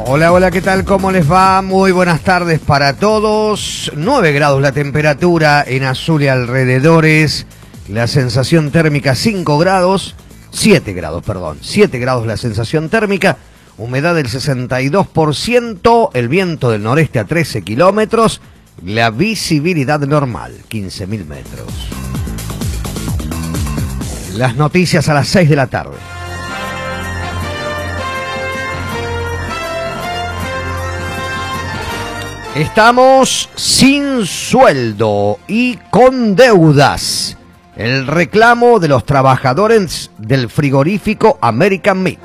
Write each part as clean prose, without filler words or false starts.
Hola, hola, ¿qué tal? ¿Cómo les va? Muy buenas tardes para todos. 9 grados la temperatura en Azul y alrededores. La sensación térmica 7 grados, perdón. 7 grados la sensación térmica. Humedad del 62%. El viento del noreste a 13 kilómetros. La visibilidad normal, 15.000 metros. Las noticias a las 6 de la tarde. Estamos sin sueldo y con deudas. El reclamo de los trabajadores del frigorífico American Meat.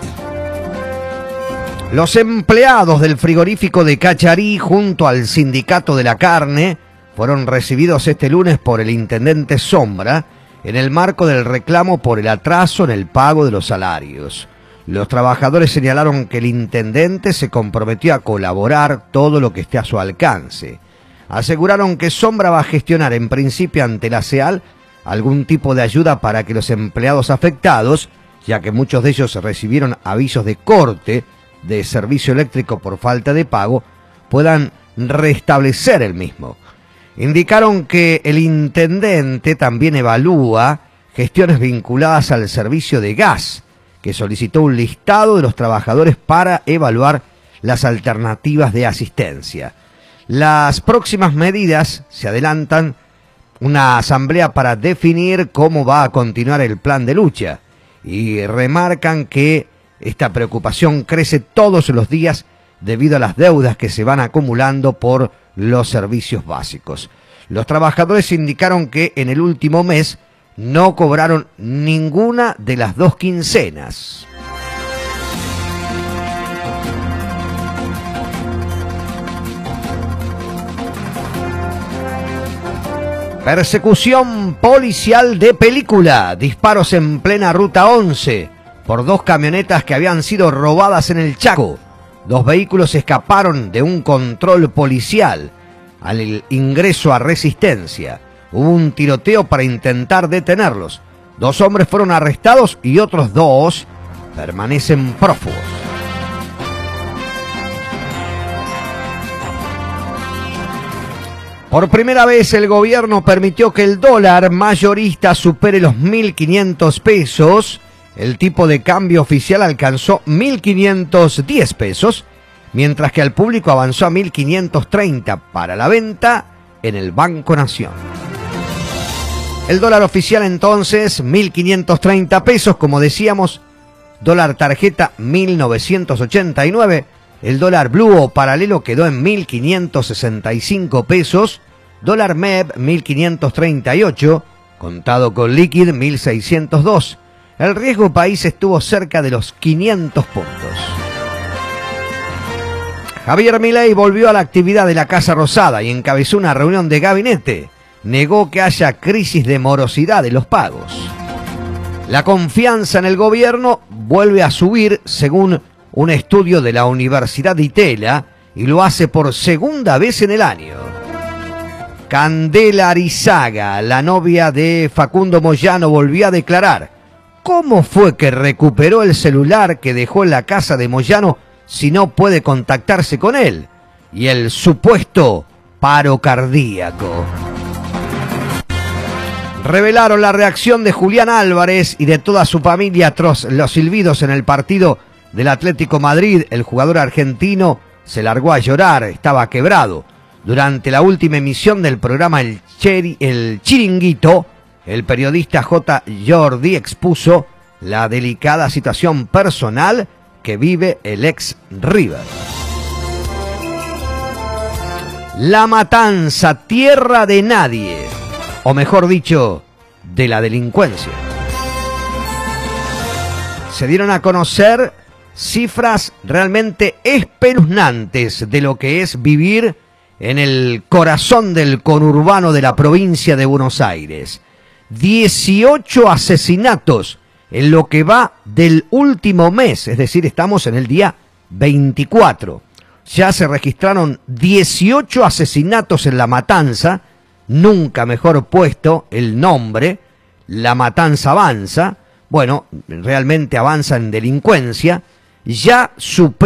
Los empleados del frigorífico de Cacharí junto al sindicato de la carne fueron recibidos este lunes por el intendente Sombra en el marco del reclamo por el atraso en el pago de los salarios. Los trabajadores señalaron que el intendente se comprometió a colaborar todo lo que esté a su alcance. Aseguraron que Sombra va a gestionar en principio ante la CEAL algún tipo de ayuda para que los empleados afectados, ya que muchos de ellos recibieron avisos de corte de servicio eléctrico por falta de pago, puedan restablecer el mismo. Indicaron que el intendente también evalúa gestiones vinculadas al servicio de gas, que solicitó un listado de los trabajadores para evaluar las alternativas de asistencia. Las próximas medidas se adelantan una asamblea para definir cómo va a continuar el plan de lucha y remarcan que esta preocupación crece todos los días debido a las deudas que se van acumulando por los servicios básicos. Los trabajadores indicaron que en el último mes no cobraron ninguna de las 2 quincenas. Persecución policial de película. Disparos en plena ruta 11 por 2 camionetas que habían sido robadas en el Chaco. 2 vehículos escaparon de un control policial al ingreso a Resistencia. Hubo un tiroteo para intentar detenerlos. 2 hombres fueron arrestados y otros 2 permanecen prófugos. Por primera vez el gobierno permitió que el dólar mayorista supere los 1.500 pesos. El tipo de cambio oficial alcanzó 1.510 pesos, mientras que al público avanzó a 1.530 para la venta en el Banco Nación. El dólar oficial entonces, 1.530 pesos, como decíamos. Dólar tarjeta, 1.989. El dólar blue o paralelo quedó en 1.565 pesos. Dólar MEP, 1.538. Contado con liquid, 1.602. El riesgo país estuvo cerca de los 500 puntos. Javier Milei volvió a la actividad de la Casa Rosada y encabezó una reunión de gabinete. Negó que haya crisis de morosidad de los pagos. La confianza en el gobierno vuelve a subir según un estudio de la Universidad de Itela y lo hace por segunda vez en el año. Candela Arizaga, la novia de Facundo Moyano, volvió a declarar cómo fue que recuperó el celular que dejó en la casa de Moyano si no puede contactarse con él y el supuesto paro cardíaco. Revelaron la reacción de Julián Álvarez y de toda su familia tras los silbidos en el partido del Atlético Madrid. El jugador argentino se largó a llorar, estaba quebrado. Durante la última emisión del programa El Chiringuito, el periodista J. Jordi expuso la delicada situación personal que vive el ex River. La Matanza, tierra de nadie, o mejor dicho, de la delincuencia. Se dieron a conocer cifras realmente espeluznantes de lo que es vivir en el corazón del conurbano de la provincia de Buenos Aires. 18 asesinatos en lo que va del último mes, es decir, estamos en el día 24. Ya se registraron 18 asesinatos en La Matanza, nunca mejor puesto el nombre, La Matanza avanza, bueno, realmente avanza en delincuencia, ya supera